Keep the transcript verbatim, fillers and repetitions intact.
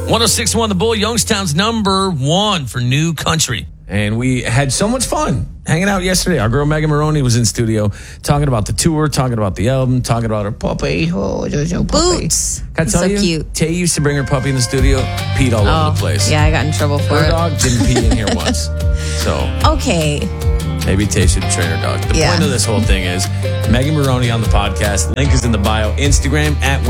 one oh six point one The Bull, Youngstown's number one for new country. And we had so much fun hanging out yesterday. Our girl Megan Maroney was in studio talking about the tour, talking about the album, talking about her puppy. Oh, Jojo puppy. Boots. Can I tell so you? Cute. Tay used to bring her puppy in the studio, peed all oh, over the place. Yeah, I got in trouble for her it. dog didn't pee in here once. So okay. maybe Tay should train her dog. The Yeah. point of this whole thing is Megan Maroney on the podcast. Link is in the bio. Instagram at